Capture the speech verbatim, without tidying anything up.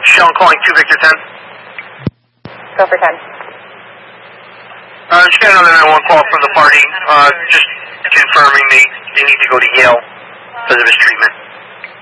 Michelle calling two Victor ten. Go for ten. Uh, just got another nine one one call from the party, uh, just confirming they, they need to go to Yale because of his treatment.